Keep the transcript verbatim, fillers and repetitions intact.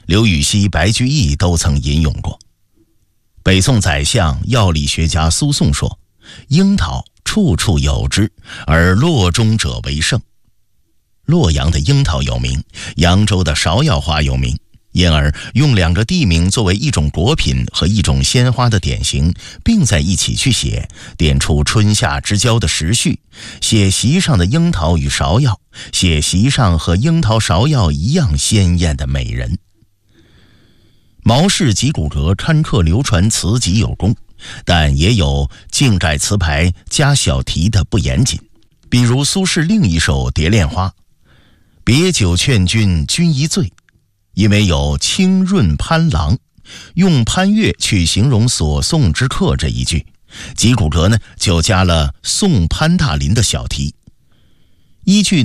刘禹锡、白居易都曾吟咏过。北宋宰相、药理学家苏颂说：“樱桃处处有之，而洛中者为盛。”洛阳的樱桃有名，扬州的芍药花有名，因而用两个地名作为一种果品和一种鲜花的典型并在一起去写，点出春夏之交的时序，写席上的樱桃与芍药，写席上和樱桃芍药一样鲜艳的美人。毛氏集古阁刊刻流传词集有功，但也有敬盖词牌加小题的不严谨。比如苏轼另一首《蝶恋花》：“别酒劝君君一醉，因为有清润潘郎”，用潘岳去形容所送之客这一句，集古阁呢就加了送潘大林的小题。依据